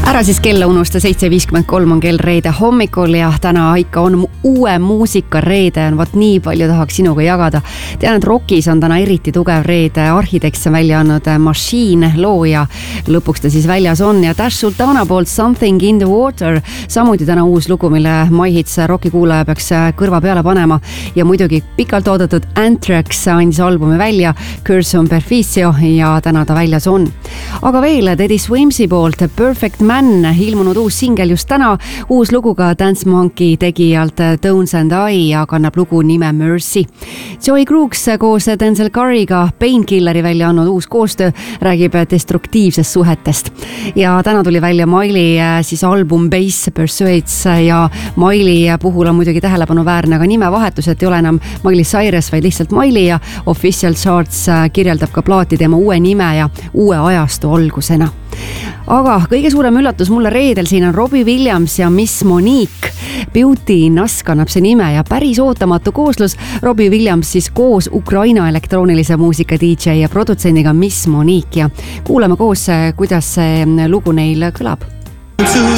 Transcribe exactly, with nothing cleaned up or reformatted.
Ära siis kella unusta, seitse viiskümmend kolm on kell reede hommikul ja täna ikka on uue muusika reede, on vaat nii palju tahaks sinuga jagada. Tean, et Rockis on täna eriti tugev reede, Architects on välja andnud Machine loo ja lõpuks ta siis väljas on ja Dash Sultana poolt Something in the Water, samuti täna uus lugu, mille MyHits Rocki kuulaja peaks kõrva peale panema ja muidugi pikalt oodatud Anthrax andis albumi välja, Curse on Perficio ja täna ta väljas on. Aga veel Teddy Swimsi poolt Perfect Man, ilmunud uus singel just täna, uus lugu ka Dance Monkey tegijalt Tones and I ja kannab lugu nime Mercy. Joey Crooks koos Denzel Curryga Painkilleri välja andnud uus koostöö, räägib destruktiivsest suhetest. Ja täna tuli välja Miley siis album Bass Persuades ja Miley puhul on muidugi tähelepanuväärne, aga nimevahetus, et ei ole enam Miley Cyrus, vaid lihtsalt Miley ja Official Charts kirjeldab ka plaati tema uue nime ja uue ajastu algusena. Aga kõige suurem üllatus mulle reedel siin on Robbie Williams ja Miss Monique. Beauty Nas kannab see nime ja päris ootamatu kooslus. Robbie Williams siis koos Ukraina elektroonilise muusika D J ja produtsendiga Miss Monique ja kuulame koos, kuidas see lugu neil kõlab.